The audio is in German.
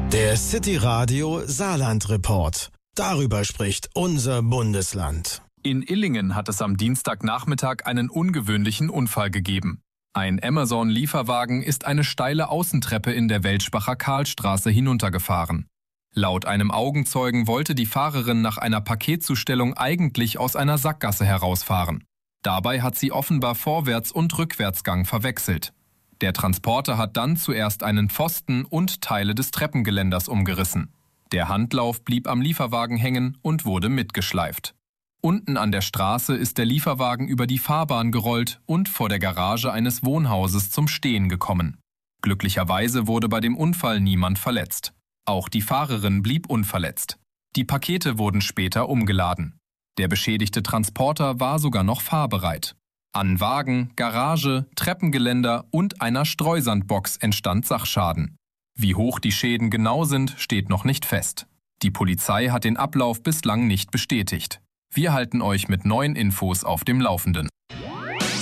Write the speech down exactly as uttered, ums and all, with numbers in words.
Der City Radio Saarland Report. Darüber spricht unser Bundesland. In Illingen hat es am Dienstagnachmittag einen ungewöhnlichen Unfall gegeben. Ein Amazon-Lieferwagen ist eine steile Außentreppe in der Welschbacher Karlstraße hinuntergefahren. Laut einem Augenzeugen wollte die Fahrerin nach einer Paketzustellung eigentlich aus einer Sackgasse herausfahren. Dabei hat sie offenbar Vorwärts- und Rückwärtsgang verwechselt. Der Transporter hat dann zuerst einen Pfosten und Teile des Treppengeländers umgerissen. Der Handlauf blieb am Lieferwagen hängen und wurde mitgeschleift. Unten an der Straße ist der Lieferwagen über die Fahrbahn gerollt und vor der Garage eines Wohnhauses zum Stehen gekommen. Glücklicherweise wurde bei dem Unfall niemand verletzt. Auch die Fahrerin blieb unverletzt. Die Pakete wurden später umgeladen. Der beschädigte Transporter war sogar noch fahrbereit. An Wagen, Garage, Treppengeländer und einer Streusandbox entstand Sachschaden. Wie hoch die Schäden genau sind, steht noch nicht fest. Die Polizei hat den Ablauf bislang nicht bestätigt. Wir halten euch mit neuen Infos auf dem Laufenden.